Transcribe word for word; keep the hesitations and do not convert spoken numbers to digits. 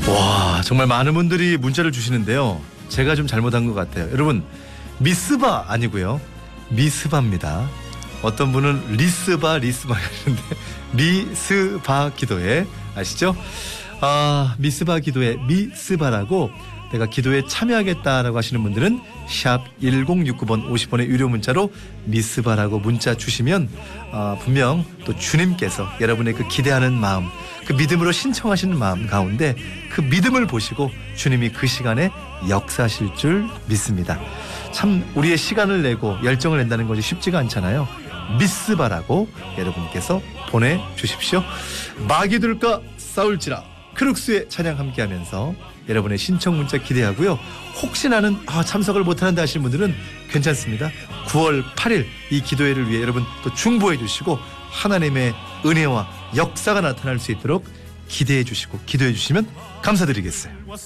와, 정말 많은 분들이 문자를 주시는데요. 제가 좀 잘못한 것 같아요. 여러분, 미스바 아니고요. 미스바입니다. 어떤 분은 리스바 리스바 하시는데 미스바 기도회 아시죠? 아, 미스바 기도회 미스바라고 내가 기도에 참여하겠다라고 하시는 분들은 샵 일공육구 번 오십 번의 유료 문자로 미스바라고 문자 주시면 어, 분명 또 주님께서 여러분의 그 기대하는 마음, 그 믿음으로 신청하시는 마음 가운데 그 믿음을 보시고 주님이 그 시간에 역사하실 줄 믿습니다. 참 우리의 시간을 내고 열정을 낸다는 것이 쉽지가 않잖아요. 미스바라고 여러분께서 보내주십시오. 마귀들과 싸울지라 크룩스의 찬양 함께하면서 여러분의 신청 문자 기대하고요. 혹시 나는 아, 참석을 못하는데 하시는 분들은 괜찮습니다. 구월 팔일 이 기도회를 위해 여러분 또 중보해 주시고 하나님의 은혜와 역사가 나타날 수 있도록 기대해 주시고 기도해 주시면 감사드리겠어요.